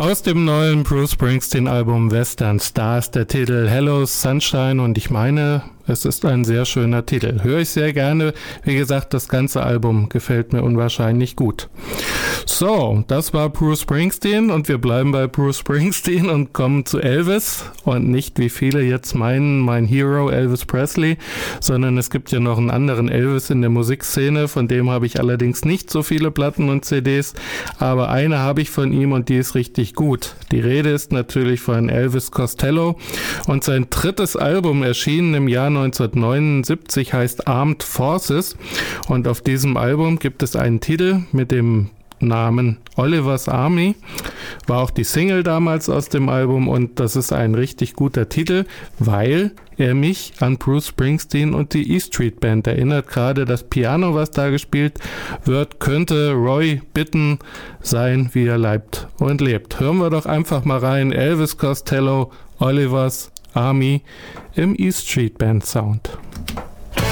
Aus dem neuen Bruce Springsteen Album Western Stars der Titel Hello Sunshine und ich meine, es ist ein sehr schöner Titel. Höre ich sehr gerne. Wie gesagt, das ganze Album gefällt mir unwahrscheinlich gut. So, das war Bruce Springsteen und wir bleiben bei Bruce Springsteen und kommen zu Elvis und nicht, wie viele jetzt meinen, mein Hero Elvis Presley, sondern es gibt ja noch einen anderen Elvis in der Musikszene, von dem habe ich allerdings nicht so viele Platten und CDs, aber eine habe ich von ihm und die ist richtig gut. Die Rede ist natürlich von Elvis Costello und sein drittes Album erschienen im Jahr 1979 heißt Armed Forces und auf diesem Album gibt es einen Titel mit dem Namen Oliver's Army, war auch die Single damals aus dem Album und das ist ein richtig guter Titel, weil er mich an Bruce Springsteen und die E Street Band erinnert. Gerade das Piano, was da gespielt wird, könnte Roy Bittan sein, wie er leibt und lebt. Hören wir doch einfach mal rein, Elvis Costello, Oliver's Army im E Street Band Sound.